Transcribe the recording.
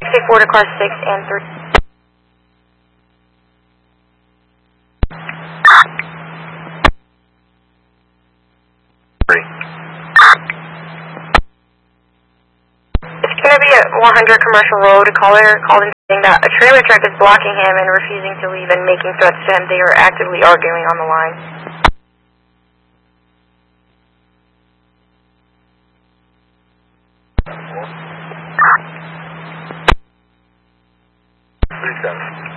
take 4 to car 6 and 3. It's going to be at 100 Commercial Road. A caller called in saying that a trailer truck is blocking him and refusing to leave and making threats to him. They are actively arguing on the line. Three 7.